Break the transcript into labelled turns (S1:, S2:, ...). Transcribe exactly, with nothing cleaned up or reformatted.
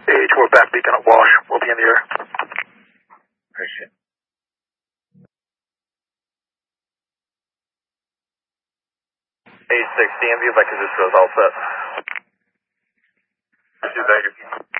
S1: Stage, we're back beacon at Walsh. We'll be in the air.
S2: Appreciate it.
S3: eight six, D M V, vector just goes all set.
S4: Thank you.